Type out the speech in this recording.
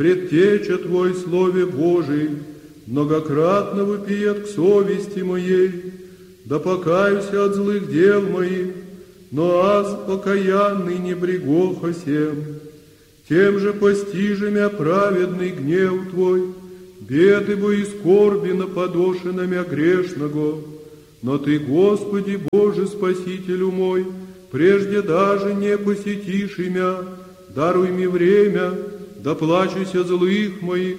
Предтеча Твой Слове Божий многократно вопиет к совести моей, да покаюся от злых дел моих, но аз покаянный не брегоха сем. Тем же постижи мя праведный гнев Твой, беды бо и скорби наподошена мя грешного. Но Ты, Господи Боже, Спасителю мой, прежде даже не посетишь мя, даруй мне время, да плачуся злых моих,